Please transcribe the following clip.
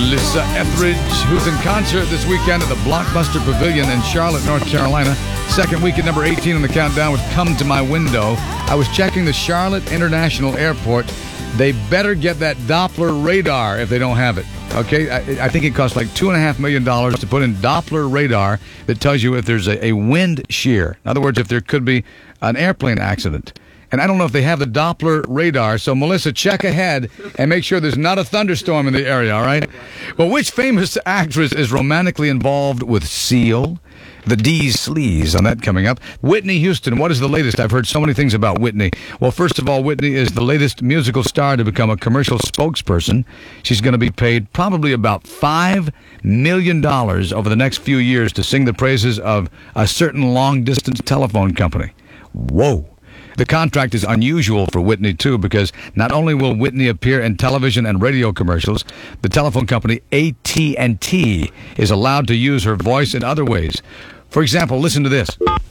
Melissa Etheridge, who's in concert this weekend at the Blockbuster Pavilion in Charlotte, North Carolina. Second week at number 18 on the countdown with Come to My Window. I was checking the Charlotte International Airport. They better get that Doppler radar if they don't have it. Okay, I think it costs like $2.5 million to put in Doppler radar that tells you if there's a wind shear. In other words, if there could be an airplane accident. And I don't know if they have the Doppler radar, so Melissa, check ahead and make sure there's not a thunderstorm in the area, all right? Well, which famous actress is romantically involved with Seal? The D's Sleaze on that coming up. Whitney Houston, what is the latest? I've heard so many things about Whitney. Well, first of all, Whitney is the latest musical star to become a commercial spokesperson. She's going to be paid probably about $5 million over the next few years to sing the praises of a certain long-distance telephone company. Whoa. The contract is unusual for Whitney, too, because not only will Whitney appear in television and radio commercials, the telephone company AT&T is allowed to use her voice in other ways. For example, listen to this.